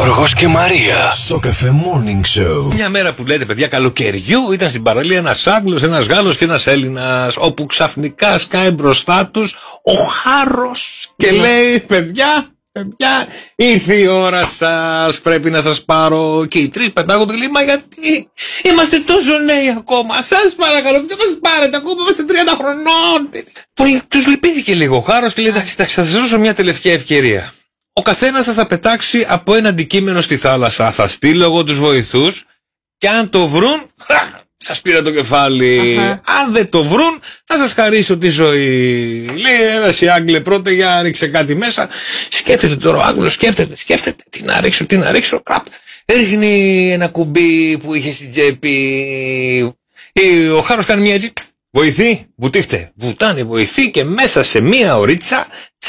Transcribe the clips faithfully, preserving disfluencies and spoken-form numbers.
Γιώργος και Μαρία στο Cafe Morning Show. Μια μέρα που λέτε παιδιά καλοκαιριού ήταν στην παραλία ένας Άγγλος, ένας Γάλλος και ένας Έλληνας, όπου ξαφνικά σκάει μπροστά τους ο Χάρος και ναι. λέει παιδιά, παιδιά ήρθε η ώρα σας, πρέπει να σας πάρω. Και οι τρεις πετάγονται και λέει μα γιατί είμαστε τόσο νέοι ακόμα, σας παρακαλώ δεν μας πάρετε ακόμα, είμαστε τριάντα χρονών. Τους λυπήθηκε λίγο ο Χάρος και λέει εντάξει θα σας δώσω μια τελευταία ευκαιρία. Ο καθένας σας θα πετάξει από ένα αντικείμενο στη θάλασσα. Θα στείλω εγώ τους βοηθούς και αν το βρουν, σας πήρα το κεφάλι. Uh-huh. Αν δεν το βρουν, θα σας χαρίσω τη ζωή. Λέει ένας η Άγγλε πρώτα για ρίξε κάτι μέσα. Σκέφτεται τώρα ο Άγγλος, σκέφτεται, σκέφτεται. Τι να ρίξω, τι να ρίξω. Κραπ. Ρίχνει ένα κουμπί που είχε στην τσέπη. Ο Χάρος κάνει μια έτσι. Βοηθή, βουτήχτε. Βουτάνε βοηθή και μέσα σε μία ωρίτσα,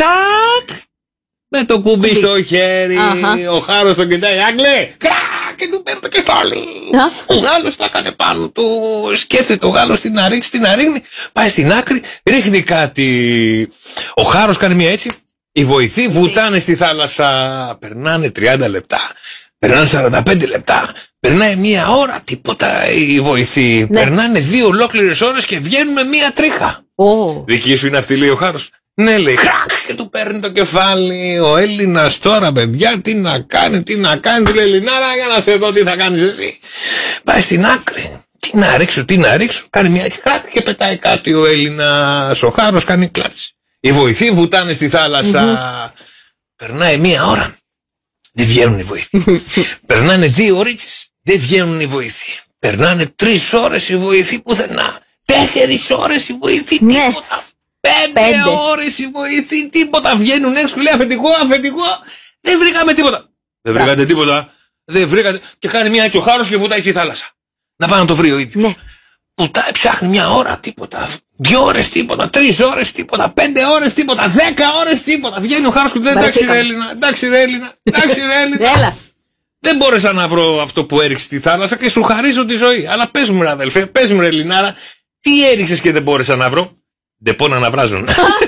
τσακ. Με το κουμπί στο χέρι, uh-huh. ο Χάρος τον κοιτάει, Άγγλε, κρά, και του παίρνει το κεφάλι. Uh-huh. Ο Γάλλος τα έκανε πάνω του, σκέφτεται ο Γάλλος τι να ρίξει, τι να ρίχνει, πάει στην άκρη, ρίχνει κάτι. Ο Χάρος κάνει μια έτσι, οι βοηθοί βουτάνε στη θάλασσα, περνάνε τριάντα λεπτά, περνάνε σαράντα πέντε λεπτά, περνάει μια ώρα, τίποτα οι βοηθοί, ναι. περνάνε δύο ολόκληρες ώρες και βγαίνουν με μια τρίχα. Oh. Δική σου είναι αυτή, λέει ο Χάρος. Ναι, λέει, χρακ, και του παίρνει το κεφάλι. Ο Έλληνας τώρα, παιδιά, τι να κάνει, τι να κάνει. Του λέει, Ελληνάρα, για να σε δω τι θα κάνεις εσύ. Πάει στην άκρη. Τι να ρίξω, τι να ρίξω. Κάνει μια έτσι χρακ και πετάει κάτι ο Έλληνας. Ο Χάρος κάνει κλάτσι. Οι βοηθοί βουτάνε στη θάλασσα. Mm-hmm. Περνάει μία ώρα. Δεν βγαίνουν οι βοηθοί. Περνάνε δύο ωρίτσες. Δεν βγαίνουν οι βοηθοί. Περνάνε τρεις ώρες οι βοηθοί πουθενά. Τέσσερις ώρες οι βοηθοί τίποτα. Πέντε, Πέντε ώρες οι βοηθοί, τίποτα. Βγαίνουν έξω και λέει αφεντικό, αφεντικό. Δεν βρήκαμε τίποτα. Δεν βρήκατε τίποτα. Δεν βρήκατε. Και κάνει μια έτσι ο Χάρος και βουτάει στη θάλασσα. Να πάει να το βρει ο ίδιος. Ναι. Βουτάει, ψάχνει μια ώρα τίποτα. Δύο ώρες τίποτα. Τρεις ώρες τίποτα. Πέντε ώρες τίποτα. Δέκα ώρες τίποτα. Βγαίνει ο Χάρος και λέει εντάξει ρε Έλληνα, εντάξει ρε Έλληνα, εντάξει ρε Έλληνα. Δεν μπόρεσα να βρω αυτό που έριξε στη θάλασσα και σου χαρίζω τη ζωή. Αλλά πες μου ρε αδελφέ, πες μου ρε Ελληνάρα, τι έριξες και δεν μπόρεσα να βρω. Δεν πόνα να βράζουν.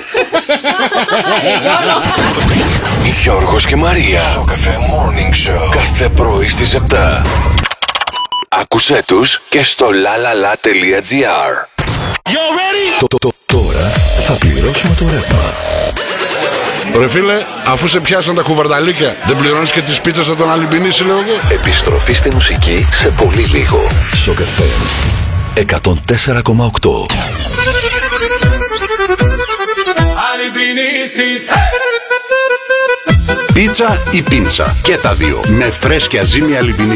Γιώργος και Μαρία στο Cafe Morning Show. Κάθε πρωί στις επτά. Άκουσέ τους και στο lalala.gr. Τώρα θα πληρώσουμε το ρεύμα. Ρε φίλε, αφού σε πιάσαν τα κουβαρνταλίκια, δεν πληρώνεις και τις πίτσες από τον Αλυμπινίση, λέω εγώ. Επιστροφή στη μουσική σε πολύ λίγο. Στο Cafe εκατόν τέσσερα κόμμα οκτώ. Πίτσα ή πίντσα, και τα δύο, με φρέσκια ζύμη Αλυμπινίση.